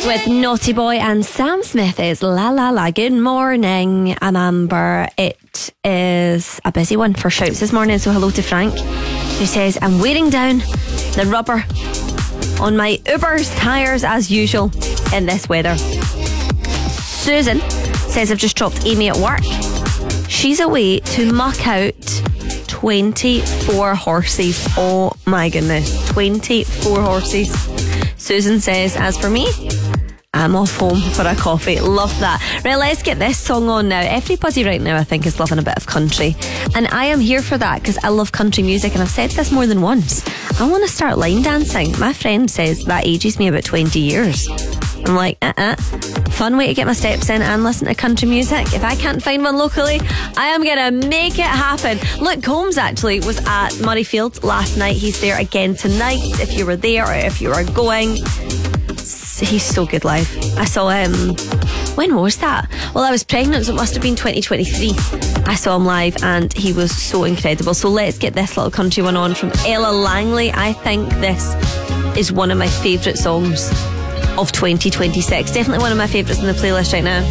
with Naughty Boy and Sam Smith is La La La. Good morning, I'm Amber. It is a busy one for shouts this morning, so hello to Frank, who says, I'm wearing down the rubber on my Uber's tyres as usual in this weather. Susan says, I've just dropped Amy at work. She's away to muck out 24 horses. Oh my goodness, 24 horses. Susan says, as for me, I'm off home for a coffee. Love that. Right, let's get this song on now. Everybody right now, I think, is loving a bit of country, and I am here for that because I love country music, and I've said this more than once. I want to start line dancing. My friend says that ages me about 20 years. I'm like, fun way to get my steps in and listen to country music. If I can't find one locally, I am gonna make it happen. Luke Combs actually was at Murrayfield last night. He's there again tonight. If you were there or if you are going, he's so good live. I saw him, when was that? Well, I was pregnant, so it must have been 2023. I saw him live and he was so incredible. So let's get this little country one on from Ella Langley. I think this is one of my favourite songs of 2026. Definitely one of my favourites in the playlist right now.